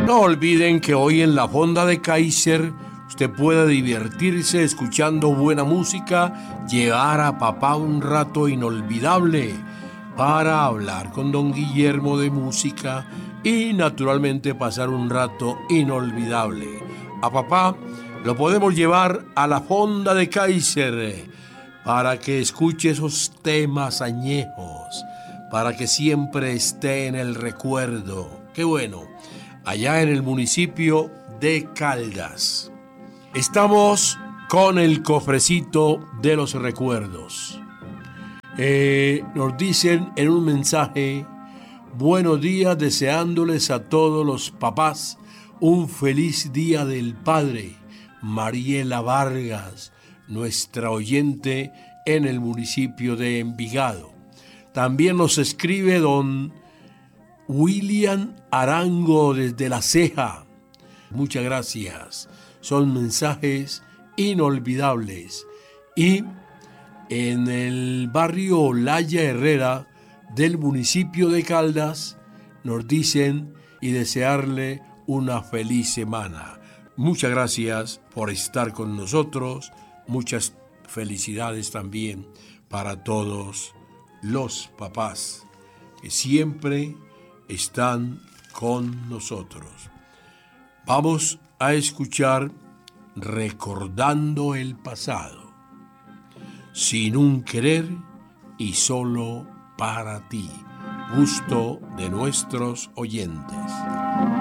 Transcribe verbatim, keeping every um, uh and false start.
No olviden que hoy en la Fonda de Kaiser usted puede divertirse escuchando buena música, llevar a papá un rato inolvidable para hablar con don Guillermo de música y naturalmente pasar un rato inolvidable. A papá lo podemos llevar a la Fonda de Kaiser para que escuche esos temas añejos, para que siempre esté en el recuerdo. Qué bueno, allá en el municipio de Caldas. Estamos con el cofrecito de los recuerdos. Eh, nos dicen en un mensaje: buenos días, deseándoles a todos los papás un feliz día del padre. Mariela Vargas, nuestra oyente en el municipio de Envigado. También nos escribe don William Arango desde La Ceja. Muchas gracias. Son mensajes inolvidables. Y en el barrio Olaya Herrera del municipio de Caldas nos dicen y desearle una feliz semana. Muchas gracias por estar con nosotros. Muchas felicidades también para todos los papás que siempre están con nosotros. Vamos a escuchar Recordando el pasado, sin un querer y solo para ti, gusto de nuestros oyentes.